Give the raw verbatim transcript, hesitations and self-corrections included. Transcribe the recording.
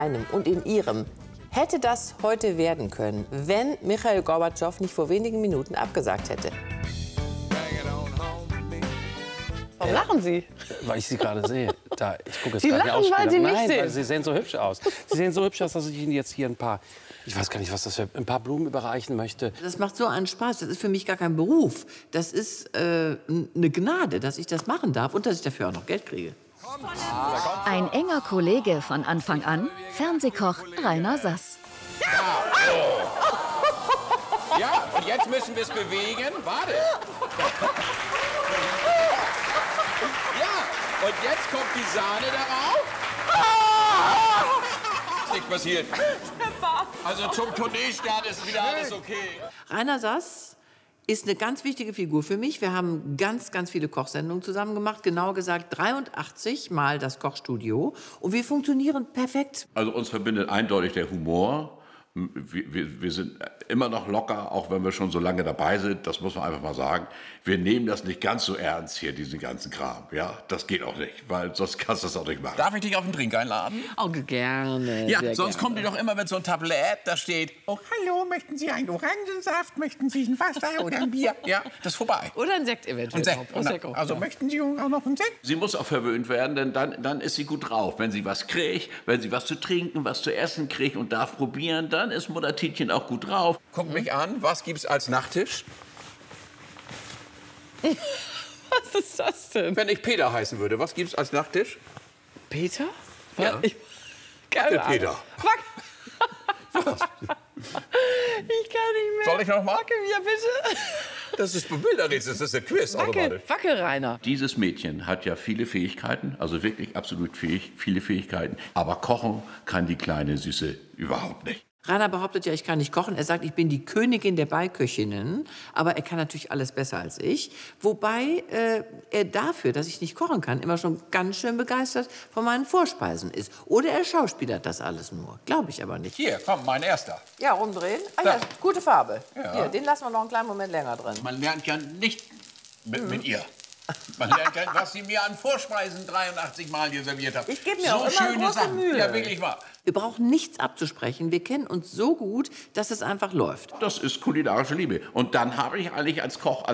Einem und in Ihrem. Hätte das heute werden können, wenn Michail Gorbatschow nicht vor wenigen Minuten abgesagt hätte? Warum lachen Sie? Weil ich Sie gerade sehe. Da, ich gucke jetzt Sie gerade die lachen, weil Ausspielung. Sie mich Nein, sehen. weil Sie sehen so hübsch aus. Sie sehen so hübsch aus, dass ich Ihnen jetzt hier ein paar, ich weiß gar nicht, was das für, ein paar Blumen überreichen möchte. Das macht so einen Spaß. Das ist für mich gar kein Beruf. Das ist äh, eine Gnade, dass ich das machen darf und dass ich dafür auch noch Geld kriege. Ein enger Kollege von Anfang an, Fernsehkoch Rainer Sass. Ja, und jetzt müssen wir es bewegen. Warte. Ja, und jetzt kommt die Sahne darauf. Ist nichts passiert. Also zum Tourneestart ist wieder alles okay. Rainer Sass ist eine ganz wichtige Figur für mich. Wir haben ganz, ganz viele Kochsendungen zusammen gemacht. Genauer gesagt dreiundachtzig Mal das Kochstudio. Und wir funktionieren perfekt. Also uns verbindet eindeutig der Humor. Wir, wir, wir sind immer noch locker, auch wenn wir schon so lange dabei sind. Das muss man einfach mal sagen. Wir nehmen das nicht ganz so ernst hier, diesen ganzen Kram. Ja, das geht auch nicht, weil sonst kannst du das auch nicht machen. Darf ich dich auf einen Drink einladen? Oh, gerne. Ja, sehr sonst gerne. kommt ihr doch immer mit so einem Tablett, da steht, oh, hallo, möchten Sie einen Orangensaft, möchten Sie ein Wasser oder ein Bier? Ja, das ist vorbei. Oder ein Sekt eventuell. Und Sekt. Prosecco. Also möchten Sie auch noch einen Sekt? Sie muss auch verwöhnt werden, denn dann, dann ist sie gut drauf. Wenn sie was kriegt, wenn sie was zu trinken, was zu essen kriegt und darf probieren, dann ist Mutter Tietjen auch gut drauf. Guck mich an, was gibt's als Nachtisch? Was ist das denn? Wenn ich Peter heißen würde, was gibt's als Nachtisch? Peter? Ja. Ich, keine Der Peter. Ahnung. Was? Ich kann nicht mehr. Soll ich noch mal? Wacke, ja bitte. Das ist bebildert, das ist der Quiz. Wacke, wacke, Rainer. Dieses Mädchen hat ja viele Fähigkeiten, also wirklich absolut fähig, viele Fähigkeiten. Aber kochen kann die kleine Süße überhaupt nicht. Rainer behauptet ja, ich kann nicht kochen. Er sagt, ich bin die Königin der Beiköchinnen. Aber er kann natürlich alles besser als ich. Wobei äh, er dafür, dass ich nicht kochen kann, immer schon ganz schön begeistert von meinen Vorspeisen ist. Oder er schauspielert das alles nur. Glaube ich aber nicht. Hier, komm, mein erster. Ja, rumdrehen. Ah ja, gute Farbe. Ja. Hier, den lassen wir noch einen kleinen Moment länger drin. Man lernt ja nicht mit, mit ihr. Man lernt ja, was sie mir an Vorspeisen dreiundachtzig Mal hier serviert hat. Ich gebe mir so auch immer schöne große Sachen. Mühe. Ja, wirklich wahr. Wir brauchen nichts abzusprechen. Wir kennen uns so gut, dass es einfach läuft. Das ist kulinarische Liebe. Und dann habe ich eigentlich als Koch